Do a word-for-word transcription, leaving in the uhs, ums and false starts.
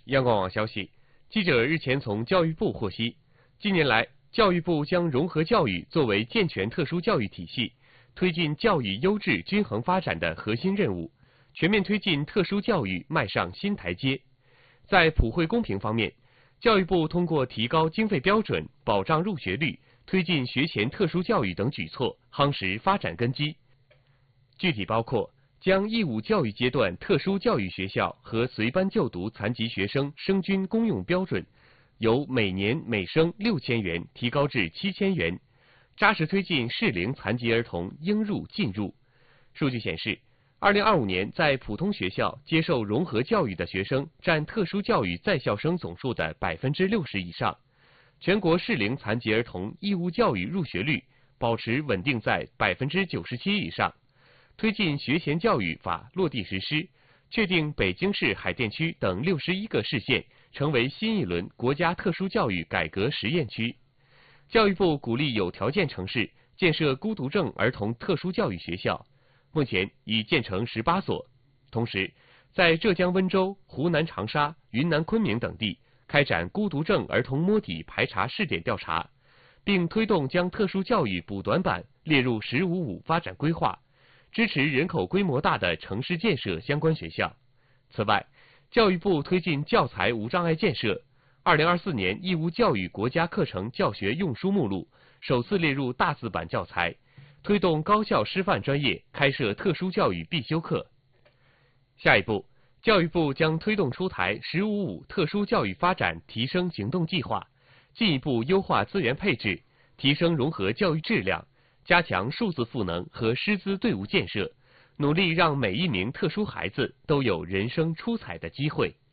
央广网消息，记者日前从教育部获悉，近年来，教育部将融合教育作为健全特殊教育体系、推进教育优质均衡发展的核心任务，全面推进特殊教育迈上新台阶。在普惠公平方面，教育部通过提高经费标准、保障入学率、推进学前特殊教育等举措，夯实发展根基。具体包括将义务教育阶段特殊教育学校和随班就读残疾学生生均公用标准，由每年每生六千元提高至七千元，扎实推进适龄残疾儿童应入尽入。数据显示，二零二五年在普通学校接受融合教育的学生占特殊教育在校生总数的百分之六十以上，全国适龄残疾儿童义务教育入学率保持稳定在百分之九十七以上。推进学前教育法落地实施，确定北京市海淀区等六十一个市县成为新一轮国家特殊教育改革实验区。教育部鼓励有条件城市建设孤独症儿童特殊教育学校，目前已建成十八所。同时，在浙江温州、湖南长沙、云南昆明等地开展孤独症儿童摸底排查试点调查，并推动将特殊教育补短板列入“十五五”发展规划。支持人口规模大的城市建设相关学校。此外，教育部推进教材无障碍建设，二零二四年义务教育国家课程教学用书目录首次列入大字版教材，推动高校师范专业开设特殊教育必修课。下一步，教育部将推动出台“十五五”特殊教育发展提升行动计划，进一步优化资源配置，提升融合教育质量，加强数字赋能和师资队伍建设，努力让每一名特殊孩子都有人生出彩的机会。